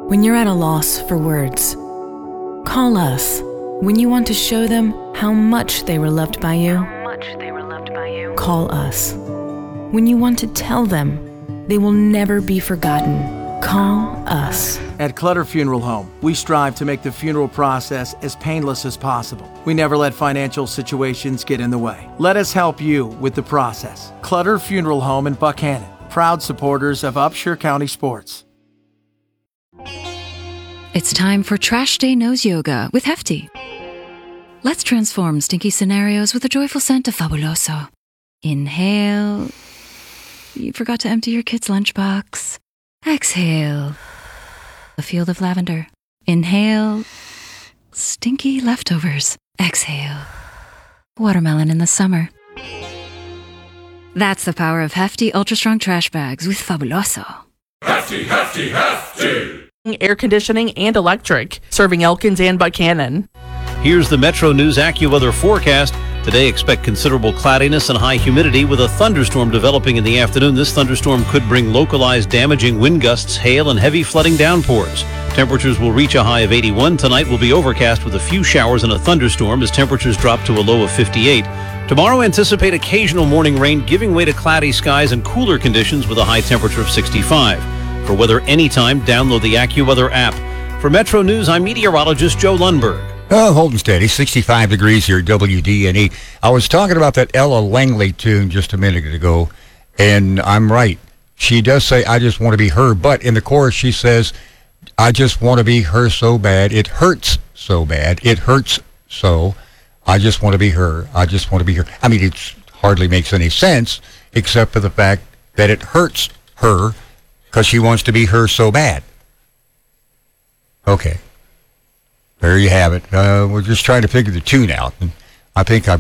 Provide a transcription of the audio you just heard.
When you're at a loss for words, call us. When you want to show them how much they were loved by you, call us. When you want to tell them they will never be forgotten, call us. At Clutter Funeral Home, we strive to make the funeral process as painless as possible. We never let financial situations get in the way. Let us help you with the process. Clutter Funeral Home in Buckhannon, proud supporters of Upshur County sports. It's time for Trash Day Nose Yoga with Hefty. Let's transform stinky scenarios with a joyful scent of Fabuloso. Inhale. You forgot to empty your kid's lunchbox. Exhale. A field of lavender. Inhale. Stinky leftovers. Exhale. Watermelon in the summer. That's the power of Hefty Ultra Strong Trash Bags with Fabuloso. Hefty, Hefty, Hefty! Air conditioning and electric, serving Elkins and Buckhannon. Here's the Metro News AccuWeather forecast. Today, expect considerable cloudiness and high humidity with a thunderstorm developing in the afternoon. This thunderstorm could bring localized damaging wind gusts, hail, and heavy flooding downpours. Temperatures will reach a high of 81. Tonight will be overcast with a few showers and a thunderstorm as temperatures drop to a low of 58. Tomorrow, anticipate occasional morning rain giving way to cloudy skies and cooler conditions with a high temperature of 65. For weather anytime, download the AccuWeather app. For Metro News, I'm meteorologist Joe Lundberg. Holding steady, 65 degrees here at WDNE. I was talking about that Ella Langley tune just a minute ago, and I'm right. She does say, I just want to be her, but in the chorus she says, I just want to be her so bad. It hurts so bad. It hurts so. I just want to be her. I just want to be her. I mean, it hardly makes any sense, except for the fact that it hurts her because she wants to be her so bad. Okay. There you have it. We're just trying to figure the tune out. And I think